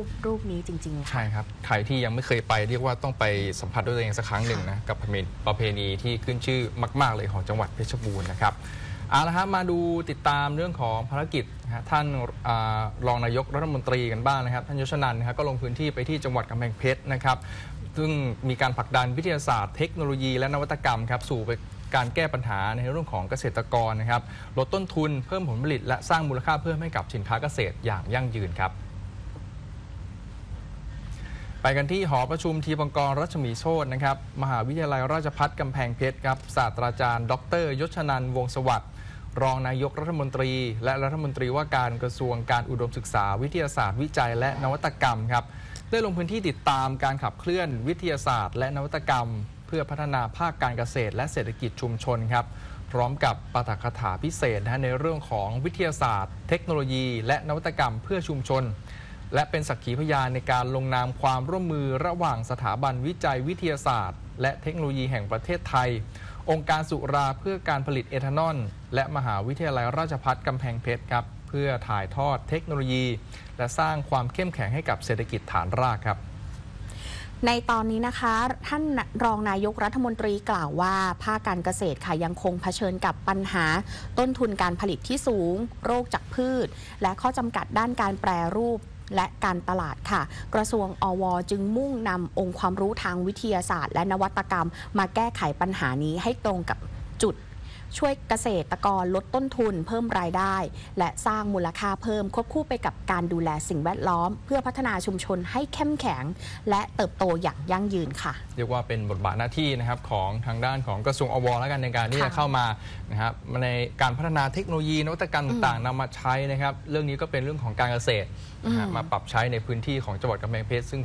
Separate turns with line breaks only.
รูปนี้จริงๆ
ใช่ครับใครที่ยังไม่เคยไปเรียกว่าต้องไปสัมผัสด้วยตัวเองสักครั้งหนึ่งนะกับประเพณีที่ขึ้นชื่อมากๆเลยของจังหวัดเพชรบูรณ์นะครับเอาละครับมาดูติดตามเรื่องของภารกิจท่านรองนายกรัฐมนตรีกันบ้างนะครับท่านยศนันท์นะครับก็ลงพื้นที่ไปที่จังหวัดกำแพงเพชรนะครับซึ่งมีการผลักดันวิทยาศาสตร์เทคโนโลยีและนวัตกรรมครับสู่การแก้ปัญหาในเรื่องของเกษตรกรนะครับลดต้นทุนเพิ่มผลผลิตและสร้างมูลค่าเพิ่มให้กับสินค้าเกษตรอย่างยั่งยืนครับไปกันที่หอประชุมทีปังกรรัชมีโชตินะครับมหาวิทยาลัยราชภัฏกำแพงเพชรครับศาสตราจารย์ดร.ยศนันท์วงศ์สวัสดิ์รองนายกรัฐมนตรีและรัฐมนตรีว่าการกระทรวงการอุดมศึกษาวิทยาศาสตร์วิจัยและนวัตกรรมครับได้ลงพื้นที่ติดตามการขับเคลื่อนวิทยาศาสตร์และนวัตกรรมเพื่อพัฒนาภาคการเกษตรและเศรษฐกิจชุมชนครับพร้อมกับปาฐกถาพิเศษในเรื่องของวิทยาศาสตร์เทคโนโลยีและนวัตกรรมเพื่อชุมชนและเป็นสักขีพยานในการลงนามความร่วมมือระหว่างสถาบันวิจัยวิทยาศาสตร์และเทคโนโลยีแห่งประเทศไทยองค์การสุราเพื่อการผลิตเอทานอลและมหาวิทยาลัยราชภัฏกำแพงเพชรครับเพื่อถ่ายทอดเทคโนโลยีและสร้างความเข้มแข็งให้กับเศรษฐกิจฐานรากครับ
ในตอนนี้นะคะท่านรองนายกรัฐมนตรีกล่าวว่าภาคการเกษตรค่ะยังคงเผชิญกับปัญหาต้นทุนการผลิตที่สูงโรคจากพืชและข้อจำกัดด้านการแปรรูปและการตลาดค่ะกระทรวงอว.จึงมุ่งนำองค์ความรู้ทางวิทยาศาสตร์และนวัตกรรมมาแก้ไขปัญหานี้ให้ตรงกับจุดช่วยเกษตรกรลดต้นทุนเพิ่มรายได้และสร้างมูลค่าเพิ่มควบคู่ไปกับการดูแลสิ่งแวดล้อมเพื่อพัฒนาชุมชนให้เข้มแข็งและเติบโตอย่างยั่งยืนค่ะ
เรียกว่าเป็นบทบาทหน้าที่นะครับของทางด้านของกระทรวงอว.และกันในการที่จะเข้ามานะครับในการพัฒนาเทคโนโลยีนวัตกรรมต่างๆนำมาใช้นะครับเรื่องนี้ก็เป็นเรื่องของการเกษตรมาปรับใช้ในพื้นที่ของจังหวัดกำแพงเพชรซึ่ง